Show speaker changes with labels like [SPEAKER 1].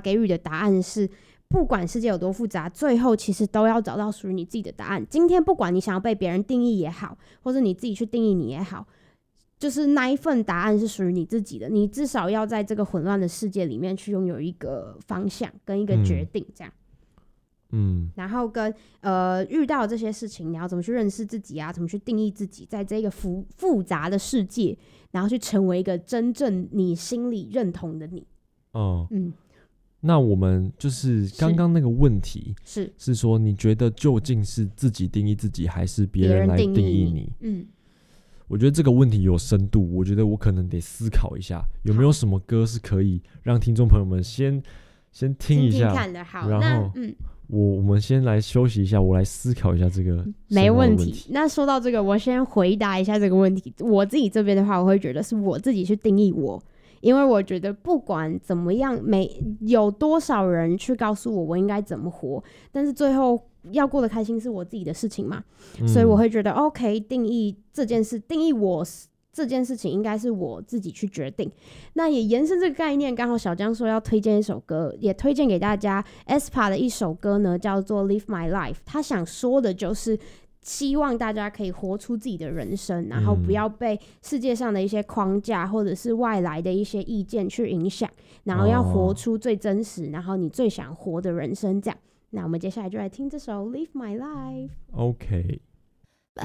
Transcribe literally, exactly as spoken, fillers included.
[SPEAKER 1] 给予的答案是，不管世界有多复杂，最后其实都要找到属于你自己的答案。今天不管你想要被别人定义也好，或者你自己去定义你也好，就是那一份答案是属于你自己的，你至少要在这个混乱的世界里面去拥有一个方向跟一个决定，这样。嗯，然后跟呃遇到这些事情，你要怎么去认识自己啊？怎么去定义自己，在这个复复杂的世界，然后去成为一个真正你心里认同的你。哦，嗯，
[SPEAKER 2] 那我们就是刚刚那个问题
[SPEAKER 1] 是
[SPEAKER 2] 是说，你觉得究竟是自己定义自己，还是别人来定义你？嗯，我觉得这个问题有深度，我觉得我可能得思考一下，有没有什么歌是可以让听众朋友们先先听一下，
[SPEAKER 1] 听听看的。好，
[SPEAKER 2] 然后
[SPEAKER 1] 那嗯。
[SPEAKER 2] 我我们先来休息一下，我来思考一下这个。
[SPEAKER 1] 没问题。那说到这个，我先回答一下这个问题。我自己这边的话，我会觉得是我自己去定义我，因为我觉得不管怎么样，没有多少人去告诉我我应该怎么活，但是最后要过得开心是我自己的事情嘛，嗯、所以我会觉得 OK， 定义这件事，定义我。这件事情应该是我自己去决定。那也延伸这个概念，刚好小江说要推荐一首歌，也推荐给大家 aespa 的一首歌呢，叫做 Live My Life。 他想说的就是希望大家可以活出自己的人生，然后不要被世界上的一些框架或者是外来的一些意见去影响，然后要活出最真实、哦、然后你最想活的人生这样。那我们接下来就来听这首 Live My Life。
[SPEAKER 2] OK。